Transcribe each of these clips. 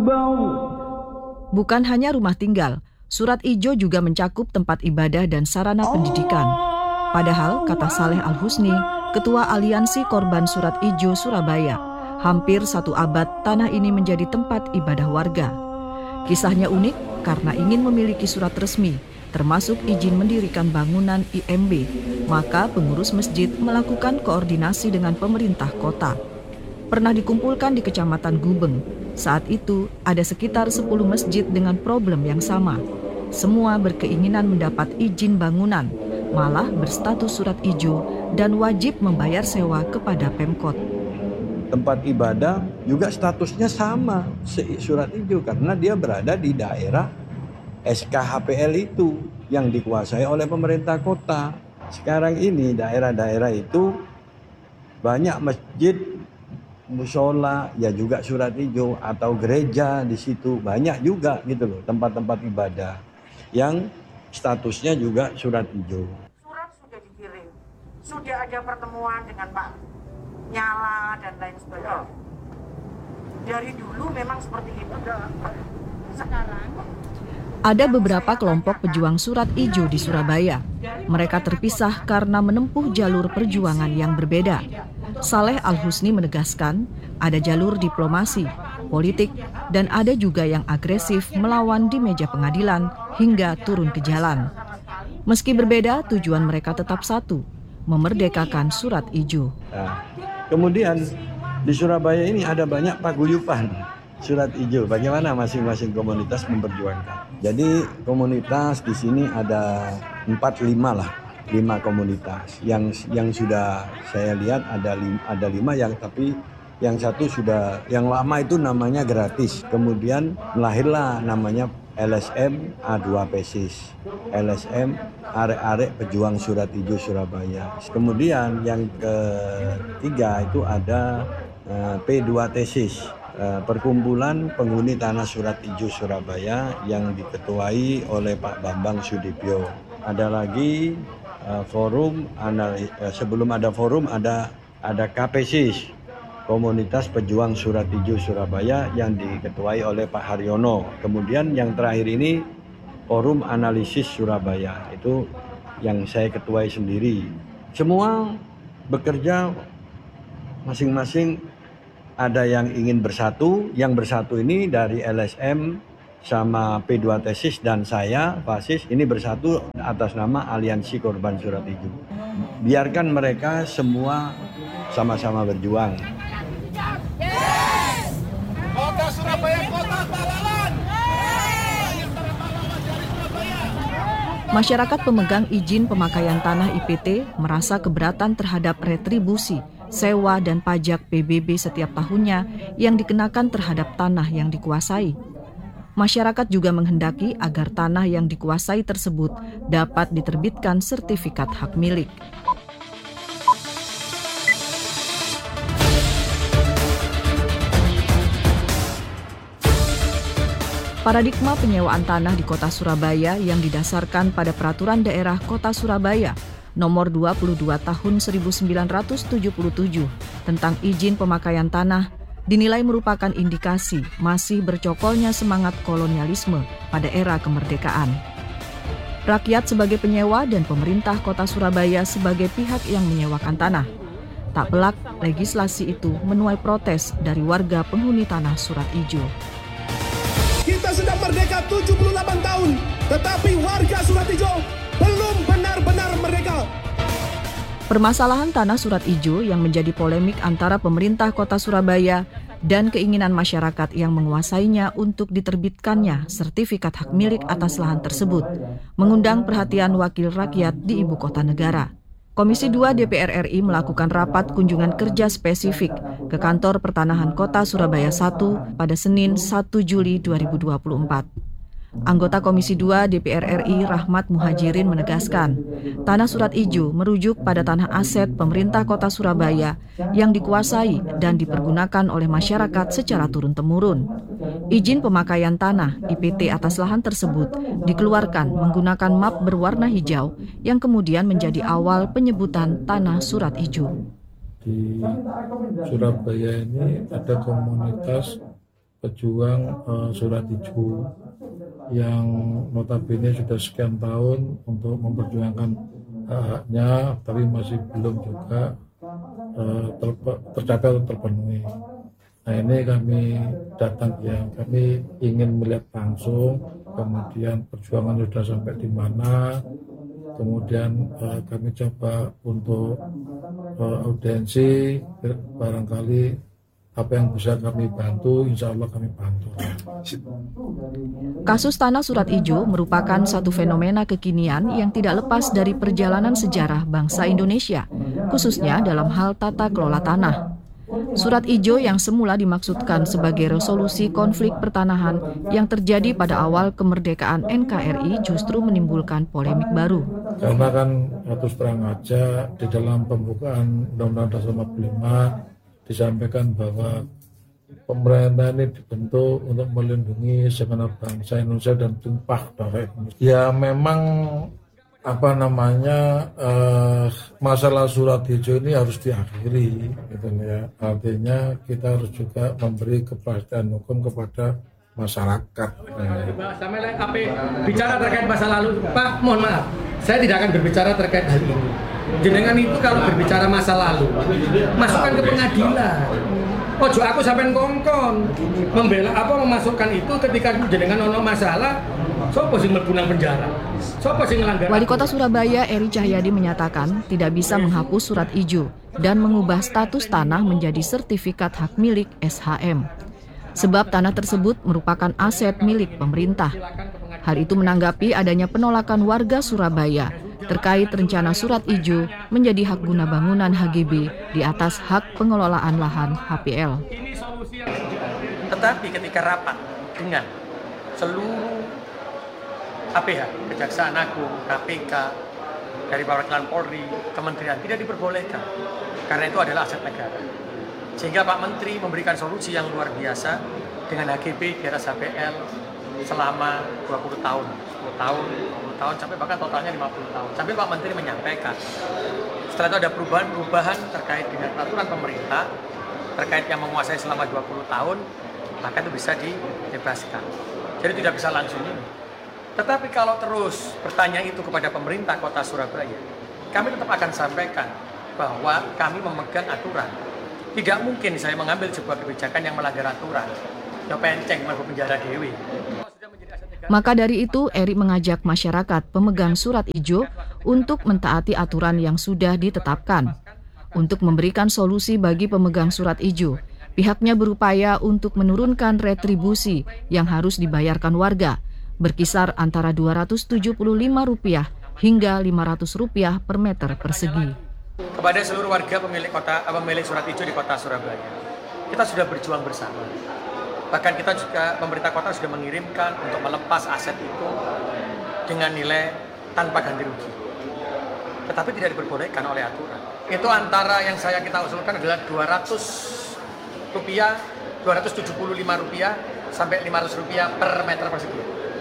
Bukan hanya rumah tinggal, surat ijo juga mencakup tempat ibadah dan sarana pendidikan. Padahal, kata Saleh Al-Husni, Ketua Aliansi Korban Surat Ijo Surabaya, hampir 1 abad tanah ini menjadi tempat ibadah warga. Kisahnya unik karena ingin memiliki surat resmi, termasuk izin mendirikan bangunan IMB, maka pengurus masjid melakukan koordinasi dengan pemerintah kota. Pernah dikumpulkan di Kecamatan Gubeng. Saat itu ada sekitar 10 masjid dengan problem yang sama. Semua berkeinginan mendapat izin bangunan, malah berstatus surat ijo dan wajib membayar sewa kepada Pemkot. Tempat ibadah juga statusnya sama surat ijo karena dia berada di daerah SKHPL itu yang dikuasai oleh pemerintah kota. Sekarang ini daerah-daerah itu banyak masjid, musola, ya juga surat ijo atau gereja di situ banyak juga gitu loh, tempat-tempat ibadah yang statusnya juga surat ijo. Surat sudah dikirim, sudah ada pertemuan dengan Pak Nyala dan lain sebagainya. Dari dulu memang seperti itu. Sekarang ada beberapa kelompok pejuang surat ijo di Surabaya. Mereka terpisah karena menempuh jalur perjuangan yang berbeda. Saleh Al-Husni menegaskan, ada jalur diplomasi, politik, dan ada juga yang agresif melawan di meja pengadilan hingga turun ke jalan. Meski berbeda, tujuan mereka tetap satu, memerdekakan surat ijo. Nah, kemudian di Surabaya ini ada banyak paguyuban surat ijo. Bagaimana masing-masing komunitas memperjuangkan. Jadi komunitas di sini ada 5 komunitas. Yang sudah saya lihat ada 5 yang tapi yang satu sudah yang lama itu namanya gratis. Kemudian lahirlah namanya LSM A2 Pesis. LSM Arek-Arek Pejuang Surat Ijo Surabaya. Kemudian yang ketiga itu ada P2 Tesis. Perkumpulan Penghuni Tanah Surat Ijo Surabaya yang diketuai oleh Pak Bambang Sudibyo. Ada lagi forum sebelum ada forum ada KPSIS, Komunitas Pejuang Surat Ijo Surabaya yang diketuai oleh Pak Haryono. Kemudian yang terakhir ini Forum Analisis Surabaya, itu yang saya ketuai sendiri. Semua bekerja masing-masing. Ada yang ingin bersatu, yang bersatu ini dari LSM sama P2 Tesis dan saya, Fasis, ini bersatu atas nama Aliansi Korban Surat Ijo. Biarkan mereka semua sama-sama berjuang. Kota Surabaya, kota pahlawan. Masyarakat pemegang izin pemakaian tanah IPT merasa keberatan terhadap retribusi, sewa dan pajak PBB setiap tahunnya yang dikenakan terhadap tanah yang dikuasai. Masyarakat juga menghendaki agar tanah yang dikuasai tersebut dapat diterbitkan sertifikat hak milik. Paradigma penyewaan tanah di Kota Surabaya yang didasarkan pada Peraturan Daerah Kota Surabaya Nomor 22 Tahun 1977 tentang izin pemakaian tanah dinilai merupakan indikasi masih bercokolnya semangat kolonialisme pada era kemerdekaan. Rakyat sebagai penyewa dan pemerintah Kota Surabaya sebagai pihak yang menyewakan tanah. Tak pelak, legislasi itu menuai protes dari warga penghuni tanah Surat Ijo. Kita sudah merdeka 78 tahun, tetapi warga Surat Ijo belum benar-benar merdeka. Permasalahan tanah Surat Ijo yang menjadi polemik antara pemerintah Kota Surabaya dan keinginan masyarakat yang menguasainya untuk diterbitkannya sertifikat hak milik atas lahan tersebut mengundang perhatian wakil rakyat di ibu kota negara. Komisi 2 DPR RI melakukan rapat kunjungan kerja spesifik ke Kantor Pertanahan Kota Surabaya 1 pada Senin 1 Juli 2024. Anggota Komisi 2 DPR RI Rahmat Muhajirin menegaskan, tanah Surat Ijo merujuk pada tanah aset pemerintah Kota Surabaya yang dikuasai dan dipergunakan oleh masyarakat secara turun-temurun. Izin pemakaian tanah IPT atas lahan tersebut dikeluarkan menggunakan map berwarna hijau yang kemudian menjadi awal penyebutan tanah Surat Ijo. Di Surabaya ini ada komunitas pejuang Surat Ijo yang notabene sudah sekian tahun untuk memperjuangkan hak-haknya, tapi masih belum juga tercapai atau terpenuhi. Nah, ini kami datang ya, kami ingin melihat langsung, kemudian perjuangan sudah sampai di mana, kemudian kami coba untuk audiensi, barangkali apa yang bisa kami bantu, insya Allah kami bantu. Kasus Tanah Surat Ijo merupakan satu fenomena kekinian yang tidak lepas dari perjalanan sejarah bangsa Indonesia, khususnya dalam hal tata kelola tanah. Surat Ijo yang semula dimaksudkan sebagai resolusi konflik pertanahan yang terjadi pada awal kemerdekaan NKRI justru menimbulkan polemik baru. Karena kan terus terang aja di dalam pembukaan Undang-Undang Dasar 45 disampaikan bahwa pemerintah ini dibentuk untuk melindungi segenap bangsa Indonesia dan tumpah darah Indonesia. Ya memang masalah Surat Ijo ini harus diakhiri, gitu ya. Artinya kita harus juga memberi kepastian hukum kepada masyarakat. Bicara terkait masa lalu, Pak, mohon maaf, saya tidak akan berbicara terkait hal ini. Jenengan itu kalau berbicara masa lalu, masukkan ke pengadilan. Ojo aku sampai kongkon membela memasukkan itu ketika jenengan ono masalah, sopo sing mlebu nang penjara. Sopo sing nglanggar. Wali Kota Surabaya Eri Cahyadi menyatakan tidak bisa menghapus Surat Ijo dan mengubah status tanah menjadi sertifikat hak milik SHM. Sebab tanah tersebut merupakan aset milik pemerintah. Hal itu menanggapi adanya penolakan warga Surabaya terkait rencana Surat Ijo menjadi hak guna bangunan HGB di atas hak pengelolaan lahan HPL. Tetapi ketika rapat dengan seluruh APH, Kejaksaan Agung, KPK, dari perwakilan Polri, Kementerian, tidak diperbolehkan karena itu adalah aset negara. Sehingga Pak Menteri memberikan solusi yang luar biasa dengan HGB di atas HPL selama 20 tahun, 10 tahun, 20 tahun, sampai bahkan totalnya 50 tahun. Sambil Pak Menteri menyampaikan, setelah itu ada perubahan terkait dengan peraturan pemerintah, terkait yang menguasai selama 20 tahun, maka itu bisa dibebaskan. Jadi tidak bisa langsung ini. Tetapi kalau terus bertanya itu kepada pemerintah Kota Surabaya, kami tetap akan sampaikan bahwa kami memegang aturan. Tidak mungkin saya mengambil sebuah kebijakan yang melanggar aturan. Ya penceng, masuk penjara dewi. Maka dari itu, Eri mengajak masyarakat pemegang Surat Ijo untuk mentaati aturan yang sudah ditetapkan. Untuk memberikan solusi bagi pemegang Surat Ijo, pihaknya berupaya untuk menurunkan retribusi yang harus dibayarkan warga, berkisar antara Rp275 hingga Rp500 per meter persegi. Kepada seluruh warga pemilik Surat Ijo di Kota Surabaya, kita sudah berjuang bersama. Bahkan kita juga, pemerintah kota sudah mengirimkan untuk melepas aset itu dengan nilai tanpa ganti rugi. Tetapi tidak diperbolehkan oleh aturan. Itu antara yang kita usulkan adalah Rp200, Rp275 sampai Rp500 per meter persegi.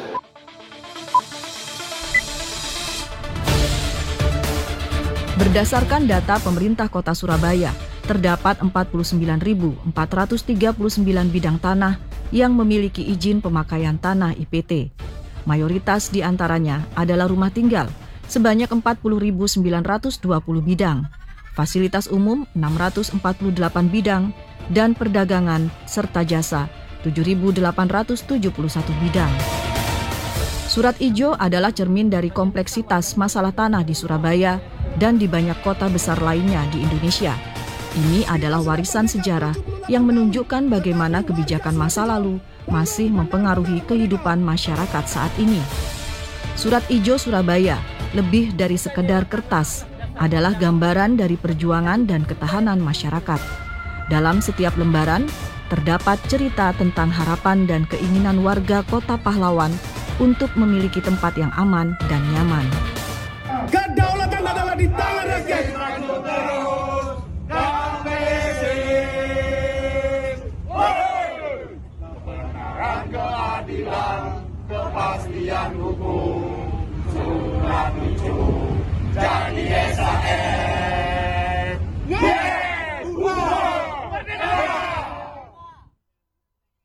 Berdasarkan data pemerintah Kota Surabaya, terdapat 49.439 bidang tanah yang memiliki izin pemakaian tanah IPT. Mayoritas di antaranya adalah rumah tinggal, sebanyak 40.920 bidang, fasilitas umum 648 bidang, dan perdagangan serta jasa 7.871 bidang. Surat Ijo adalah cermin dari kompleksitas masalah tanah di Surabaya dan di banyak kota besar lainnya di Indonesia. Ini adalah warisan sejarah yang menunjukkan bagaimana kebijakan masa lalu masih mempengaruhi kehidupan masyarakat saat ini. Surat Ijo Surabaya, lebih dari sekedar kertas, adalah gambaran dari perjuangan dan ketahanan masyarakat. Dalam setiap lembaran, terdapat cerita tentang harapan dan keinginan warga Kota Pahlawan untuk memiliki tempat yang aman dan nyaman. Kedaulatan adalah di tangan rakyat. Keadilan, kepastian hukum, Surat Ijo jadi SHM.